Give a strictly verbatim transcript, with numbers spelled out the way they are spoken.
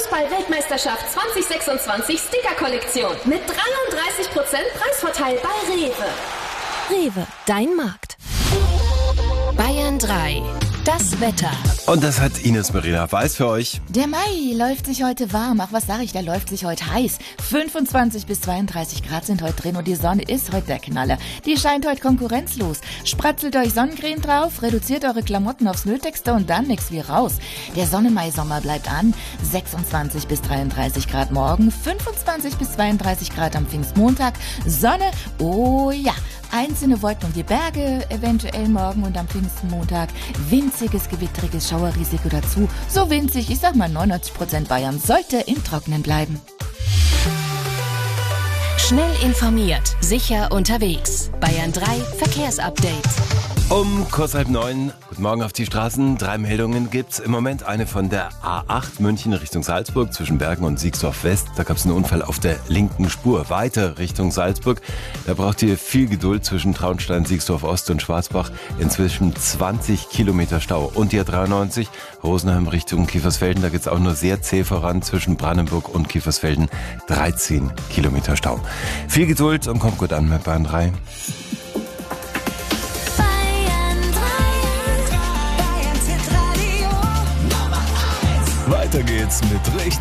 Fußball-Weltmeisterschaft zwanzig sechsundzwanzig Sticker-Kollektion mit dreiunddreißig Prozent Preisvorteil bei Rewe. Rewe, dein Markt. Bayern drei. Das Wetter. Und das hat Ines Marina Weiß für euch. Der Mai läuft sich heute warm. Ach, was sage ich, der läuft sich heute heiß. fünfundzwanzig bis zweiunddreißig Grad sind heute drin und die Sonne ist heute der Knaller. Die scheint heute konkurrenzlos. Spratzelt euch Sonnencreme drauf, reduziert eure Klamotten aufs Nötigste und dann nix wie raus. Der Sonne-Mai-Sommer bleibt an. sechsundzwanzig bis dreiunddreißig Grad morgen, fünfundzwanzig bis zweiunddreißig Grad am Pfingstmontag. Sonne, oh ja. Einzelne Wolken um die Berge, eventuell morgen und am Pfingstmontag. Winziges, gewitteriges Schauerrisiko dazu. So winzig, ich sag mal neunundneunzig Prozent Bayern sollte im Trockenen bleiben. Schnell informiert, sicher unterwegs. Bayern drei Verkehrsupdate. Um kurz halb neun, guten Morgen auf die Straßen. Drei Meldungen gibt's im Moment. Eine von der A acht München Richtung Salzburg zwischen Bergen und Siegsdorf West. Da gab's einen Unfall auf der linken Spur. Weiter Richtung Salzburg. Da braucht ihr viel Geduld zwischen Traunstein, Siegsdorf Ost und Schwarzbach. Inzwischen zwanzig Kilometer Stau. Und die A dreiundneunzig Rosenheim Richtung Kiefersfelden. Da geht's auch nur sehr zäh voran zwischen Brandenburg und Kiefersfelden. dreizehn Kilometer Stau. Viel Geduld und kommt gut an mit Bayern drei. Weiter geht's mit richtig